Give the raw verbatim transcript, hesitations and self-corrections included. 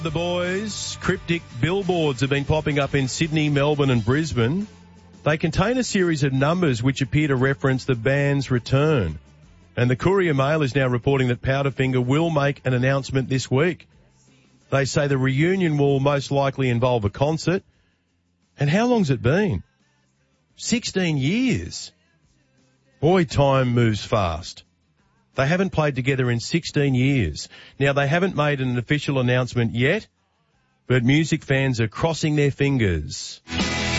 The boys, cryptic billboards have been popping up in Sydney, Melbourne and Brisbane. They contain a series of numbers which appear to reference the band's return. And the Courier Mail is now reporting that Powderfinger will make an announcement this week. They say the reunion will most likely involve a concert. And how long's it been? sixteen years. Boy, time moves fast. They haven't played together in sixteen years. Now, they haven't made an official announcement yet, but music fans are crossing their fingers.